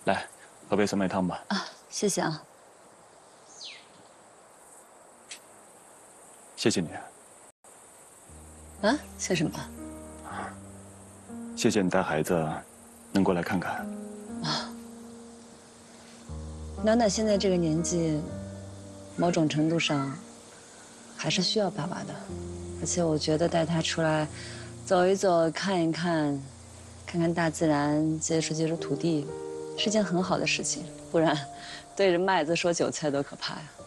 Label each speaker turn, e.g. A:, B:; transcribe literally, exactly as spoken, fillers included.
A: 来，喝杯酸梅汤吧。
B: 啊，谢谢啊。
A: 谢谢你。
B: 啊，谢什么？
A: 谢谢你带孩子能过来看看。
B: 啊，暖暖现在这个年纪，某种程度上还是需要爸爸的，而且我觉得带他出来走一走、看一看，看看大自然、接触接触土地，是件很好的事情。不然，对着麦子说韭菜多可怕呀！